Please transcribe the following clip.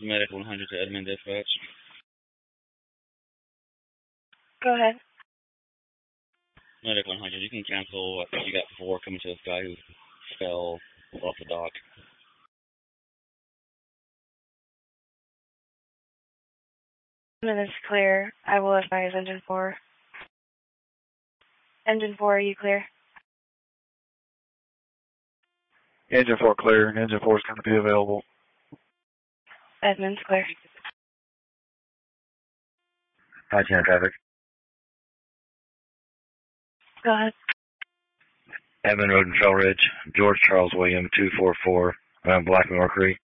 Medic 100 to Edmond Dispatch. Go ahead. Medic 100, you can cancel. I think you got 4 coming to this guy who fell off the dock. It's clear. I will advise Engine 4. Engine 4, are you clear? Engine 4 clear. Engine 4 is going to be available. Edmund's clear. Hi, 10 traffic. Go ahead. Edmond Road and Trail Ridge, George Charles William 244, around Black Mercury.